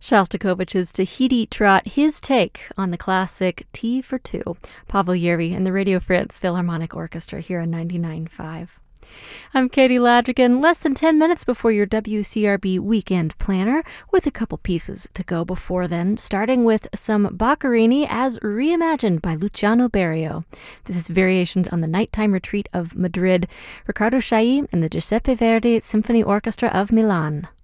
Shostakovich's Tahiti Trot, his take on the classic Tea for Two. Pavel Yerby and the Radio France Philharmonic Orchestra here on 99.5. I'm Katie Ladrigan, less than 10 minutes before your WCRB weekend planner, with a couple pieces to go before then, starting with some Boccherini as reimagined by Luciano Berio. This is Variations on the Nighttime Retreat of Madrid, Riccardo Chailly and the Giuseppe Verdi Symphony Orchestra of Milan.